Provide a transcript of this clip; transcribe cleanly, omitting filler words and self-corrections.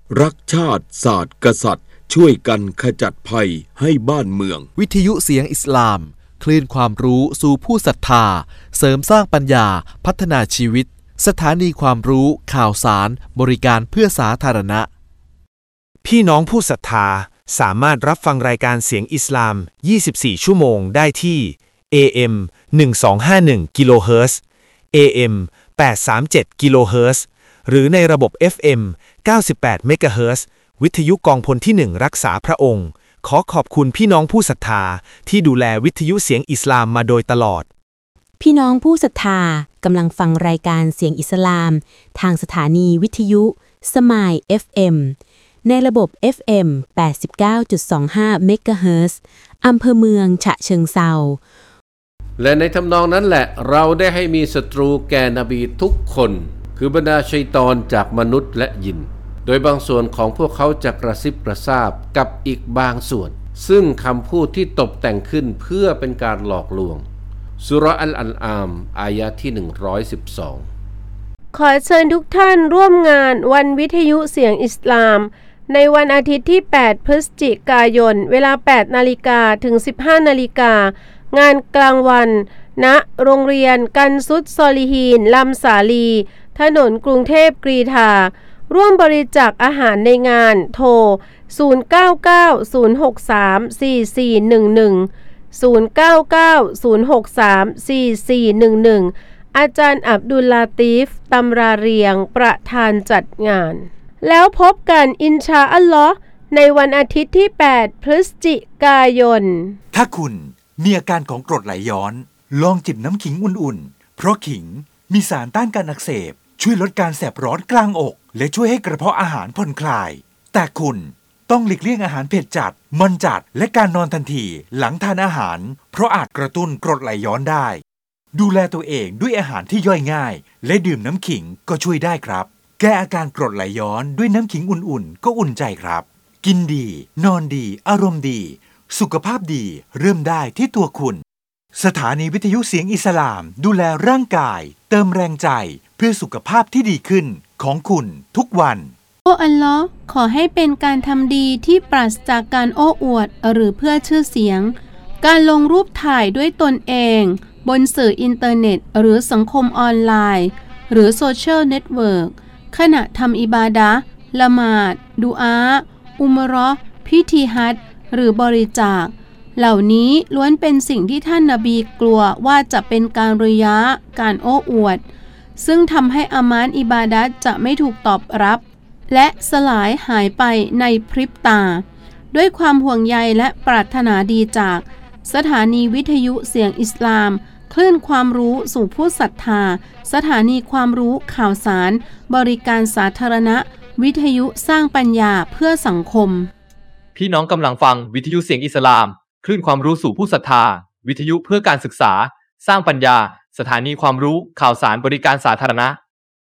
รักชาติศาสตร์กษัตริย์ช่วยกันขจัดภัยให้บ้านเมืองวิทยุเสียงอิสลามคลื่นความรู้สู่ผู้ศรัทธาเสริมสร้างปัญญาพัฒนาชีวิตสถานีความรู้ข่าวสารบริการเพื่อสาธารณะพี่น้องผู้ศรัทธาสามารถรับฟังรายการเสียงอิสลาม24ชั่วโมงได้ที่ AM 1251กิโลเฮิรตซ์ AM 837กิโลเฮิรตซ์หรือในระบบ FM 98เมกะเฮิรตซ์วิทยุกองพลที่1รักษาพระองค์ขอขอบคุณพี่น้องผู้ศรัทธาที่ดูแลวิทยุเสียงอิสลามมาโดยตลอดพี่น้องผู้ศรัทธากำลังฟังรายการเสียงอิสลามทางสถานีวิทยุสมาย FM ในระบบ FM 89.25เมกะเฮิรตซ์อำเภอเมืองฉะเชิงเทราและในทำนองนั้นแหละเราได้ให้มีศัตรูแก่นบีทุกคนคือบรรดาชัยฏอนจากมนุษย์และยินโดยบางส่วนของพวกเขาจะกระซิบกระซาบกับอีกบางส่วนซึ่งคำพูดที่ตกแต่งขึ้นเพื่อเป็นการหลอกลวงสุเราะห์อัลอันอามอายะห์ที่112ขอเชิญทุกท่านร่วมงานวันวิทยุเสียงอิสลามในวันอาทิตย์ที่8พฤศจิกายนเวลา 8 นาฬิกาถึง 15 นาฬิกางานกลางวันณโรงเรียนกันซุดซอลิฮีนลำสาลีถนนกรุงเทพกรีฑาร่วมบริจาคอาหารในงานโทร0990634411 0990634411อาจารย์อับดุลลาตีฟตำราเรียงประธานจัดงานแล้วพบกันอินชาอัลลอฮ์ในวันอาทิตย์ที่8พฤศจิกายนถ้าคุณมีอาการของกรดไหลย้อนลองจิบน้ำขิงอุ่นๆเพราะขิงมีสารต้านการอักเสบช่วยลดการแสบร้อนกลางอกและช่วยให้กระเพาะอาหารผ่อนคลายแต่คุณต้องหลีกเลี่ยงอาหารเผ็ดจัดมันจัดและการนอนทันทีหลังทานอาหารเพราะอาจกระตุ้นกรดไหลย้อนได้ดูแลตัวเองด้วยอาหารที่ย่อยง่ายและดื่มน้ำขิงก็ช่วยได้ครับแก้อาการกรดไหลย้อนด้วยน้ำขิงอุ่นๆก็อุ่นใจครับกินดีนอนดีอารมณ์ดีสุขภาพดีเริ่มได้ที่ตัวคุณสถานีวิทยุเสียงอิสลามดูแลร่างกายเติมแรงใจเพื่อสุขภาพที่ดีขึ้นของคุณทุกวันโอ้อัลลอฮ์ขอให้เป็นการทำดีที่ปราศจากการโอ้อวดหรือเพื่อชื่อเสียงการลงรูปถ่ายด้วยตนเองบนสื่ออินเทอร์เน็ตหรือสังคมออนไลน์หรือโซเชียลเน็ตเวิร์กขณะทำอิบาดะห์ละหมาดดุอาอุมเราะห์พิธีฮัจญ์หรือบริจาคเหล่านี้ล้วนเป็นสิ่งที่ท่านนบีกลัวว่าจะเป็นการริยะห์การโอ้อวดซึ่งทำให้อามานอิบาดะห์จะไม่ถูกตอบรับและสลายหายไปในพริบตาด้วยความห่วงใยและปรารถนาดีจากสถานีวิทยุเสียงอิสลามคลื่นความรู้สู่ผู้ศรัทธาสถานีความรู้ข่าวสารบริการสาธารณะวิทยุสร้างปัญญาเพื่อสังคมพี่น้องกำลังฟังวิทยุเสียงอิสลามคลื่นความรู้สู่ผู้ศรัทธาวิทยุเพื่อการศึกษาสร้างปัญญาสถานีความรู้ข่าวสารบริการสาธารณะ